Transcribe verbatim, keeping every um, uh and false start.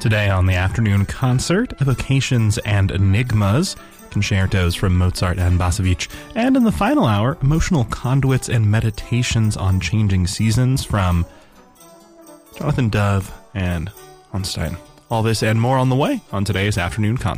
Today on the afternoon concert, Evocations and Enigmas, concertos from Mozart and Basovich, and in the final hour, emotional conduits and meditations on changing seasons from Jonathan Dove and Hans Stein. All this and more on the way on today's afternoon concert.